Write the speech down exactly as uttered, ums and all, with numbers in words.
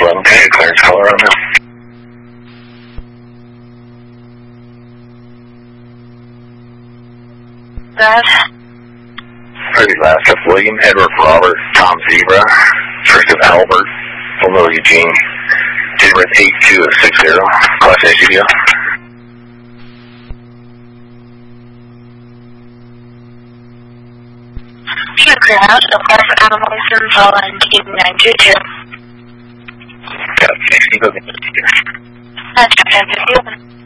eleven, okay, clearance color on that. That. Pretty last up, William Edward Robert Tom Zebra, first of Albert, Romeo Eugene, date birth eight two six zero, class A C D O. Should clear out, apply for animal license, all in Q nine two two. Got it, thanks, you go get it. That's fifty-one.